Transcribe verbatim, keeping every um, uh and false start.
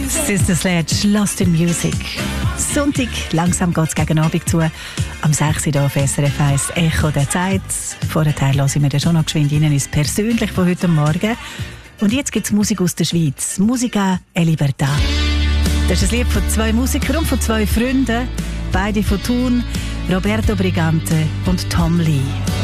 Sister Sledge, Lost in Music. Sonntag, langsam geht es gegen Abend zu. Am sechs Uhr hier auf S R F eins Echo der Zeit. Vorher hören wir dann schon noch geschwind rein ins Persönlich von heute Morgen. Und jetzt gibt es Musik aus der Schweiz. Musica e Libertà. Das ist ein Lied von zwei Musikern und von zwei Freunden. Beide von Thun, Roberto Brigante und Tom Lee.